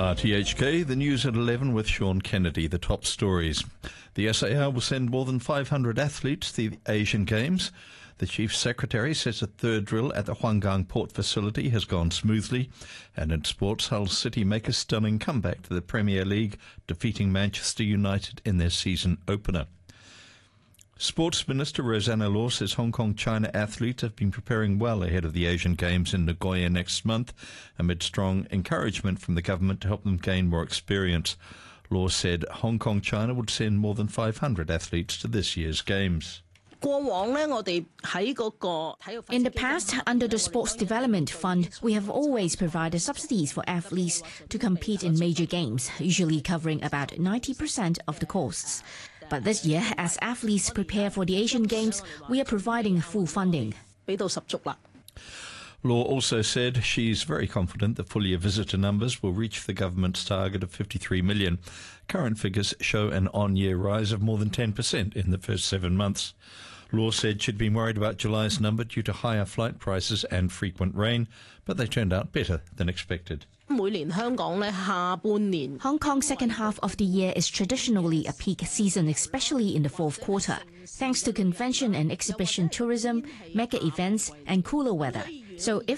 RTHK, the news at 11 with Sean Kennedy. The top stories. The SAR will send more than 500 athletes to the Asian Games. The Chief Secretary says a third drill at the Huanggang port facility has gone smoothly. And in sports, Hull City make a stunning comeback to the Premier League, defeating Manchester United in their season opener. Sports Minister Rosanna Law says Hong Kong-China athletes have been preparing well ahead of the Asian Games in Nagoya next month, amid strong encouragement from the government to help them gain more experience. Law said Hong Kong-China would send more than 500 athletes to this year's Games. In the past, under the Sports Development Fund, we have always provided subsidies for athletes to compete in major games, usually covering about 90% of the costs. But this year, as athletes prepare for the Asian Games, we are providing full funding. Law also said she's very confident the full-year visitor numbers will reach the government's target of 53 million. Current figures show an on-year rise of more than 10% in the first 7 months. Law said she'd been worried about July's number due to higher flight prices and frequent rain, but they turned out better than expected. Hong Kong's second half of the year is traditionally a peak season, especially in the fourth quarter, thanks to convention and exhibition tourism, mega events, and cooler weather. So if